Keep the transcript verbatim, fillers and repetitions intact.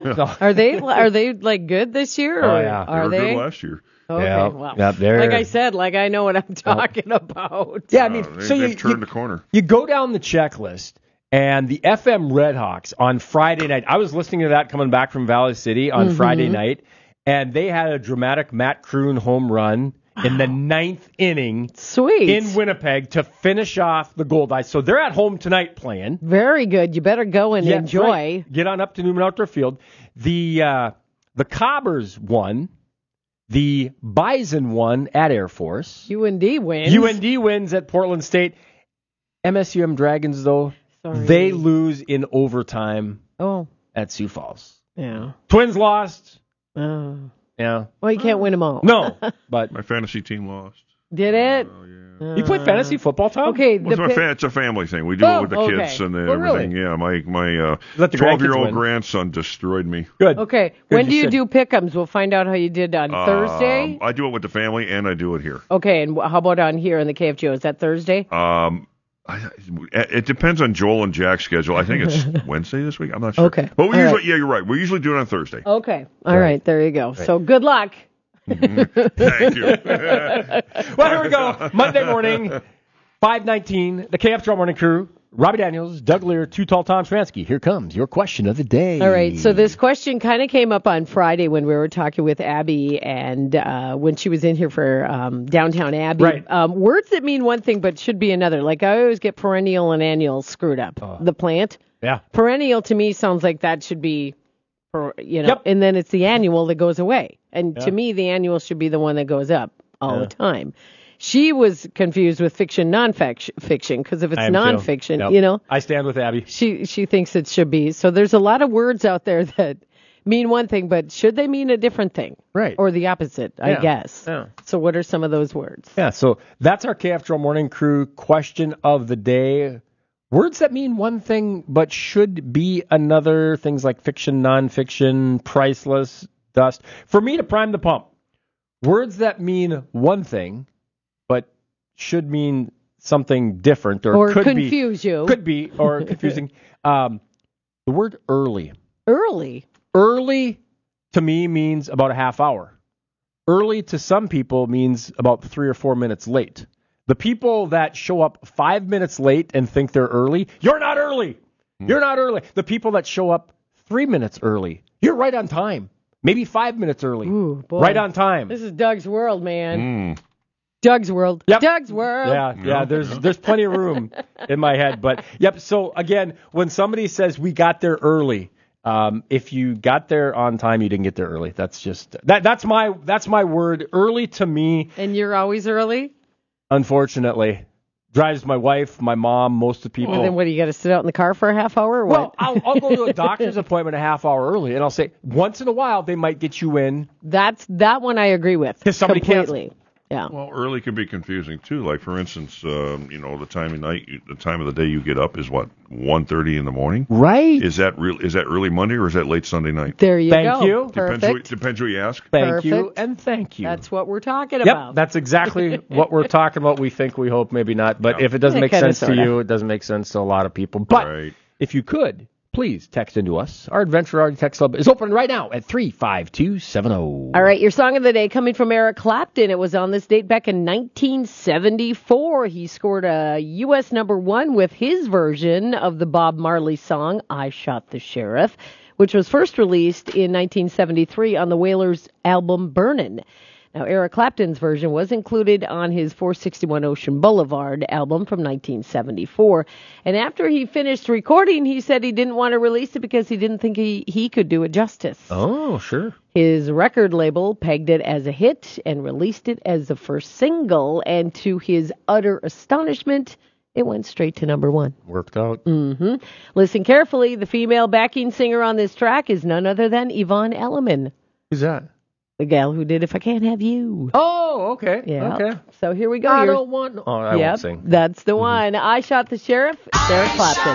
So, Are they are they like good this year? Or Oh, yeah. Are they were they? good last year. Okay, Yeah. well, Yeah, they're- like I said, like I know what I'm talking about. yeah, I mean, Uh, they, so they've you, turned you, the corner. you go down the checklist, and the F M Redhawks on Friday night, I was listening to that coming back from Valley City on Mm-hmm. Friday night, and they had a dramatic Matt Kroon home run in the ninth inning Sweet. in Winnipeg to finish off the Gold Eyes. So they're at home tonight playing. Very good. You better go and Yeah, enjoy. right. Get on up to Newman Outdoor Field. The uh, the Cobbers won. The Bison won at Air Force. U N D wins. U N D wins at Portland State. M S U M Dragons, though, Sorry. they lose in overtime Oh, at Sioux Falls. yeah. Twins lost. Oh. Yeah. Well, you can't win them all. No, but My fantasy team lost. Did it? Oh, yeah. you play fantasy football, Tom? Okay. Well, it's, the my pi- fa- it's a family thing. We do Oh, it with the okay. kids and the, Oh, really? everything. Yeah, my my uh, Let the grandkids twelve-year-old win. grandson destroyed me. Good. Okay. Good, When do you should. do pick'ems? We'll find out how you did on Thursday. Um, I do it with the family, and I do it here. Okay. And wh- how about on here in the K F G O? Is that Thursday? Um, I, it depends on Joel and Jack's schedule. I think it's Wednesday this week. I'm not sure. Okay. But we All usually, right. yeah, you're right. We usually do it on Thursday. Okay. All right. Right. There you go. So good luck. Thank you. Well, here we go. Monday morning, five nineteen, the K F G O Morning Crew. Robbie Daniels, Doug Lear, Too Tall Tom Stransky. Here comes your question of the day. All right. So this question kind of came up on Friday when we were talking with Abby and uh, when she was in here for um, Downtown Abby. Right. Um, words that mean one thing but should be another. Like I always get perennial and annual screwed up. The plant. Yeah. Perennial to me sounds like that should be, per, you know, Yep. and then it's the annual that goes away. And Yeah. to me, the annual should be the one that goes up all Yeah. the time. She was confused with fiction, nonfiction, fiction, because if it's I am too. nonfiction, Yep. you know, I stand with Abby. she she thinks it should be. So there's a lot of words out there that mean one thing, but should they mean a different thing? Right. Or the opposite, I Yeah. guess. Yeah. So what are some of those words? Yeah, so that's our K F G O Morning Crew question of the day. Words that mean one thing but should be another, things like fiction, nonfiction, priceless, dust. For me to prime the pump, words that mean one thing but should mean something different or, Or could confuse be, you. Could be, or confusing. um, the word early. Early. Early to me means about a half hour. Early to some people means about three or four minutes late. The people that show up five minutes late and think they're early, you're not early. You're not early. The people that show up three minutes early, you're right on time. Maybe five minutes early. Ooh, boy. Right on time. This is Doug's world, man. Mm. Doug's world. Yep. Doug's world. Yeah, yeah. Yeah. There's there's plenty of room in my head, but yep. So again, when somebody says we got there early, um, if you got there on time, you didn't get there early. That's just that. That's my that's my word. Early to me, And you're always early? unfortunately, drives my wife, my mom, most of the people. Well, then what, do you got to sit out in the car for a half hour or what? Well, I'll, I'll go to a doctor's appointment a half hour early, and I'll say once in a while they might get you in. That's that one I agree with. 'Cause somebody completely. Yeah. Well, early can be confusing too. Like for instance, um, you know, the time of night, you, the time of the day you get up is what one thirty in the morning. Right. Is that real? Is that early Monday or is that late Sunday night? There you Thank go. you. Depends who, Perfect. depends who you ask. Thank you Perfect. and thank you. That's what we're talking Yep, about. that's exactly what we're talking about. We think, we hope, maybe not. But Yeah. if it doesn't Yeah, make kinda, sense to sorta. you, it doesn't make sense to a lot of people. But Right. if you could, please text into us. Our Adventure Audio Text Club is open right now at three five two seven zero. All right, your song of the day coming from Eric Clapton. It was on this date back in nineteen seventy-four. He scored a U S number one with his version of the Bob Marley song, I Shot the Sheriff, which was first released in nineteen seventy-three on the Wailers album Burnin'. Now, Eric Clapton's version was included on his four sixty-one Ocean Boulevard album from nineteen seventy-four. And after he finished recording, he said he didn't want to release it because he didn't think he, he could do it justice. Oh, sure. His record label pegged it as a hit and released it as the first single. And to his utter astonishment, it went straight to number one. Worked out. Mm-hmm. Listen carefully. The female backing singer on this track is none other than Yvonne Elliman, Who's that? the gal who did If I Can't Have You. Oh, okay. Yeah. Okay. So here we go. I Here's- don't want. Oh, I Yep, won't sing. that's the one. I Shot the Sheriff. It's Eric Clapton.